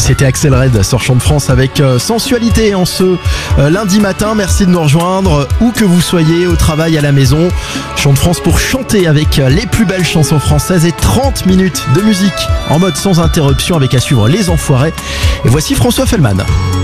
C'était Axel Red sur Chant de France avec sensualité en ce lundi matin. Merci de nous rejoindre où que vous soyez, au travail, à la maison. Chant de France pour chanter avec les plus belles chansons françaises et 30 minutes de musique en mode sans interruption avec à suivre Les Enfoirés. Et voici François Fellman.